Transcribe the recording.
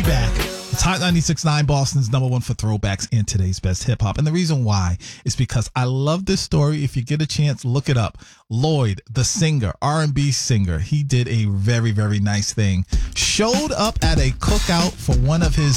back. It's Hot 96.9, Boston's number one for throwbacks and today's best hip hop. And the reason why is because I love this story. If you get a chance, look it up. Lloyd, the singer, R&B singer, he did a very, very nice thing. Showed up at a cookout for one of his